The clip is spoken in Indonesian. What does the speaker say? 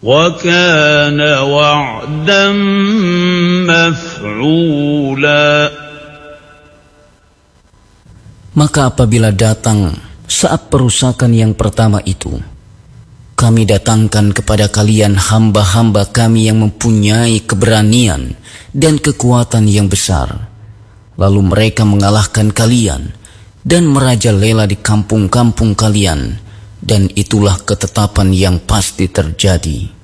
وَكَانَ وَعْدًا مَفْعُولًا. Maka apabila datang saat perusakan yang pertama itu, kami datangkan kepada kalian hamba-hamba kami yang mempunyai keberanian dan kekuatan yang besar. Lalu mereka mengalahkan kalian dan merajalela di kampung-kampung kalian, dan itulah ketetapan yang pasti terjadi.